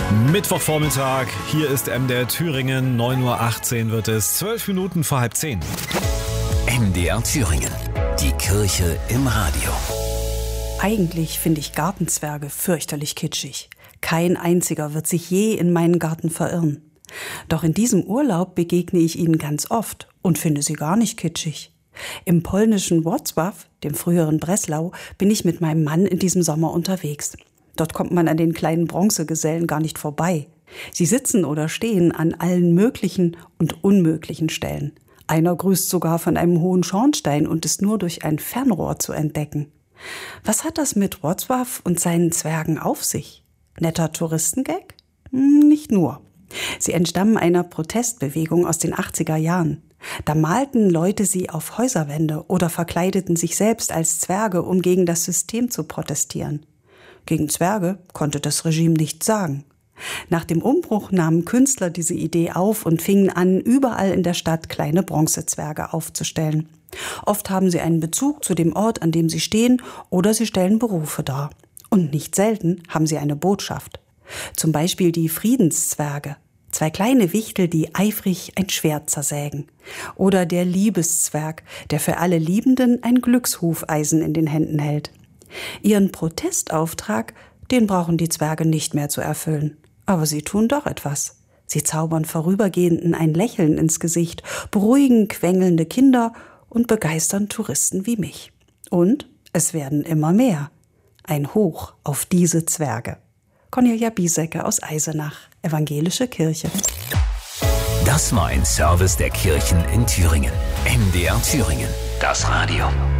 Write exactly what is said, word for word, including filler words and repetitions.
Mittwochvormittag, hier ist M D R Thüringen, neun Uhr achtzehn wird es, zwölf Minuten vor halb zehn. M D R Thüringen, die Kirche im Radio. Eigentlich finde ich Gartenzwerge fürchterlich kitschig. Kein einziger wird sich je in meinen Garten verirren. Doch in diesem Urlaub begegne ich ihnen ganz oft und finde sie gar nicht kitschig. Im polnischen Wrocław, dem früheren Breslau, bin ich mit meinem Mann in diesem Sommer unterwegs. Dort kommt man an den kleinen Bronzegesellen gar nicht vorbei. Sie sitzen oder stehen an allen möglichen und unmöglichen Stellen. Einer grüßt sogar von einem hohen Schornstein und ist nur durch ein Fernrohr zu entdecken. Was hat das mit Wrocław und seinen Zwergen auf sich? Netter Touristengag? Nicht nur. Sie entstammen einer Protestbewegung aus den achtziger Jahren. Da malten Leute sie auf Häuserwände oder verkleideten sich selbst als Zwerge, um gegen das System zu protestieren. Gegen Zwerge konnte das Regime nichts sagen. Nach dem Umbruch nahmen Künstler diese Idee auf und fingen an, überall in der Stadt kleine Bronzezwerge aufzustellen. Oft haben sie einen Bezug zu dem Ort, an dem sie stehen, oder sie stellen Berufe dar. Und nicht selten haben sie eine Botschaft. Zum Beispiel die Friedenszwerge. Zwei kleine Wichtel, die eifrig ein Schwert zersägen. Oder der Liebeszwerg, der für alle Liebenden ein Glückshufeisen in den Händen hält. Ihren Protestauftrag, den brauchen die Zwerge nicht mehr zu erfüllen. Aber sie tun doch etwas. Sie zaubern Vorübergehenden ein Lächeln ins Gesicht, beruhigen quengelnde Kinder und begeistern Touristen wie mich. Und es werden immer mehr. Ein Hoch auf diese Zwerge. Cornelia Biesecke aus Eisenach, Evangelische Kirche. Das war ein Service der Kirchen in Thüringen. M D R Thüringen, das Radio.